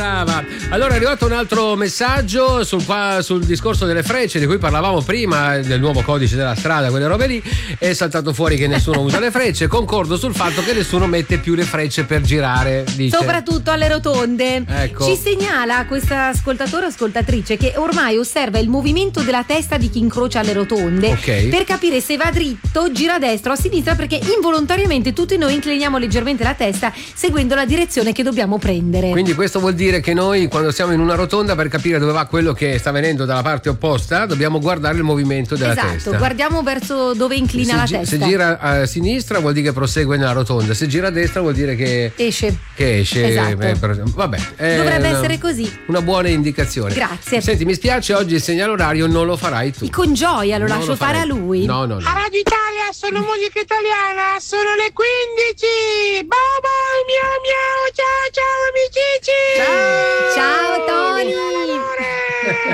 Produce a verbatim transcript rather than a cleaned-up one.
Allora è arrivato un altro messaggio sul, qua, sul discorso delle frecce di cui parlavamo prima, del nuovo codice della strada, quelle robe lì. È saltato fuori che nessuno usa le frecce. Concordo sul fatto che nessuno mette più le frecce per girare, dice. Soprattutto alle rotonde. Ecco. Ci segnala questa ascoltatore o ascoltatrice che ormai osserva il movimento della testa di chi incrocia le rotonde, okay, per capire se va dritto, gira a destra o a sinistra, perché involontariamente tutti noi incliniamo leggermente la testa seguendo la direzione che dobbiamo prendere. Quindi questo vuol dire che noi, quando siamo in una rotonda, per capire dove va quello che sta venendo dalla parte opposta, dobbiamo guardare il movimento della esatto, testa. Guardiamo verso dove inclina se la gi- testa. Se gira a sinistra vuol dire che prosegue nella rotonda, se gira a destra vuol dire che esce. Che esce. Esatto. Eh, per, vabbè, è dovrebbe una, essere così. Una buona indicazione. Grazie. Senti, mi spiace, oggi il segnale orario non lo farai tu. Con gioia lo Non lascio lo fare a lui. No, no, no. A Radio Italia sono musica italiana, sono le quindici. Bye bye, miau miau, ciao ciao amici. Ciao. Ciao Tony.